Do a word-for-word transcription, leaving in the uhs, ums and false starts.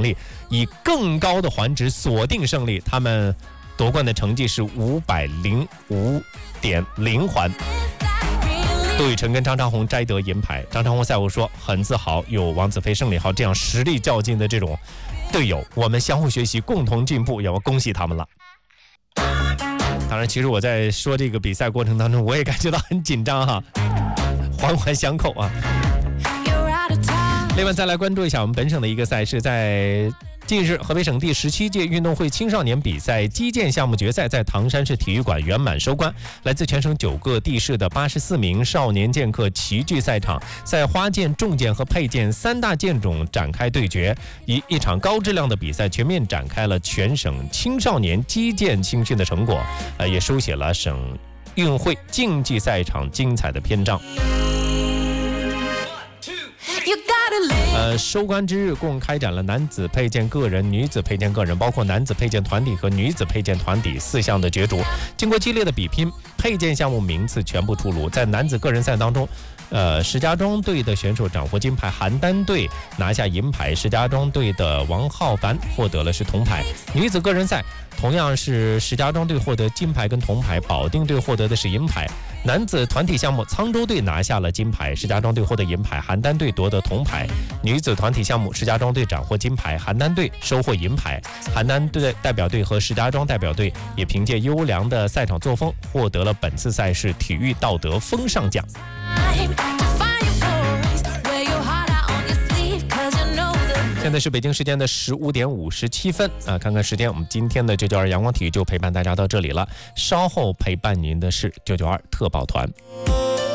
胜利，以更高的环值锁定胜利。他们夺冠的成绩是五百零五点零环。杜雨辰跟张长虹摘得银牌。张长虹赛后说，很自豪有王子飞、胜利号这样实力较劲的这种队友，我们相互学习，共同进步，也要恭喜他们了。当然，其实我在说这个比赛过程当中，我也感觉到很紧张哈，环环相扣啊。另外，再来关注一下我们本省的一个赛事，在近日，河北省第十七届运动会青少年比赛击剑项目决赛在唐山市体育馆圆满收官。来自全省九个地市的八十四名少年剑客齐聚赛场，在花剑、重剑和佩剑三大剑种展开对决，以一场高质量的比赛全面展开了全省青少年击剑青训的成果，呃，也书写了省运会竞技赛场精彩的篇章。呃，收官之日共开展了男子佩剑个人、女子佩剑个人，包括男子佩剑团体和女子佩剑团体四项的角逐。经过激烈的比拼，佩剑项目名次全部出炉。在男子个人赛当中，呃，石家庄队的选手斩获金牌，邯郸队拿下银牌，石家庄队的王浩凡获得了是铜牌。女子个人赛同样是石家庄队获得金牌跟铜牌，保定队获得的是银牌。男子团体项目，沧州队拿下了金牌，石家庄队获得银牌，邯郸队夺得铜牌。女子团体项目，石家庄队斩获金牌，邯郸队收获银牌。邯郸队代表队和石家庄代表队也凭借优良的赛场作风，获得了本次赛事体育道德风尚奖。现在是北京时间的十五点五十七分啊！看看时间，我们今天的九九二阳光体育就陪伴大家到这里了。稍后陪伴您的是九九二特报团。